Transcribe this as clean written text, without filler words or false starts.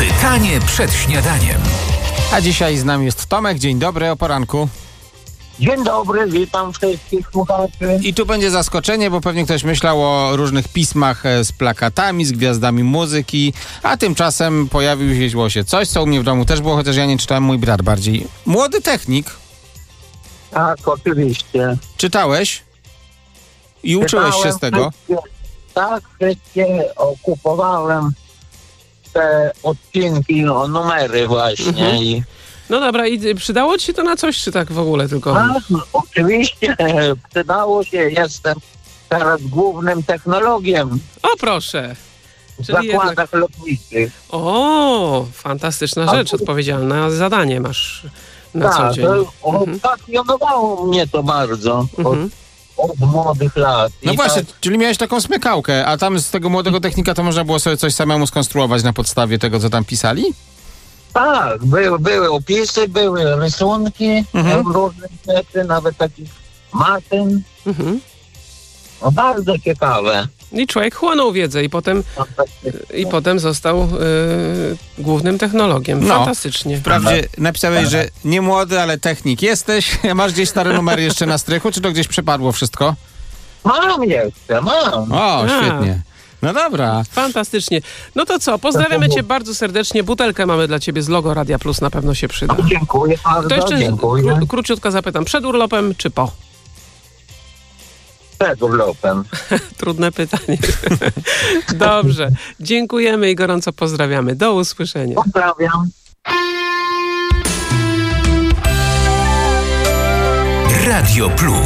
Spotykanie przed śniadaniem. A dzisiaj z nami jest Tomek. Dzień dobry, o poranku. Dzień dobry, witam wszystkich słuchaczy. I tu będzie zaskoczenie, bo pewnie ktoś myślał o różnych pismach z plakatami, z gwiazdami muzyki, a tymczasem pojawiło się coś, co u mnie w domu też było, chociaż ja nie czytałem, mój brat bardziej. Młody technik. Tak, oczywiście. Czytałeś? I uczyłeś się z tego? Wszystkie okupowałem te odcinki, numery właśnie. I No dobra, i przydało ci się to na coś, czy tak w ogóle tylko? tak, oczywiście przydało się. Jestem teraz głównym technologiem O, proszę. w Czyli zakładach lotniczych. O, fantastyczna rzecz, odpowiedzialne zadanie masz na co Tak, dzień. pasjonowało mnie to bardzo od młodych lat. No I właśnie, tak, czyli miałeś taką smykałkę, a tam z tego młodego technika to można było sobie coś samemu skonstruować na podstawie tego, co tam pisali? tak, były opisy, były rysunki różnych rzeczy, nawet takich maszyn. Mhm. No, bardzo ciekawe. I człowiek chłonął wiedzę i potem został głównym technologiem. No. Fantastycznie. Wprawdzie napisałeś, że nie młody, ale technik jesteś. Masz gdzieś stare numery jeszcze na strychu, czy to gdzieś przepadło wszystko? Mam jeszcze, mam. O, świetnie. No dobra. Fantastycznie. No to co, pozdrawiamy cię bardzo serdecznie. Butelkę mamy dla ciebie z logo Radia Plus, na pewno się przyda. Dziękuję bardzo, To jeszcze dziękuję. króciutko zapytam, przed urlopem czy po? Przed urlopem. Trudne pytanie. Dobrze. Dziękujemy i gorąco pozdrawiamy. Do usłyszenia. Pozdrawiam. Radio Plus.